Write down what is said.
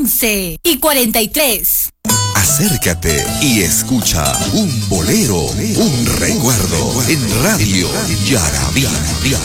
11:43. Acércate y escucha un bolero, un recuerdo en Radio Yarabí.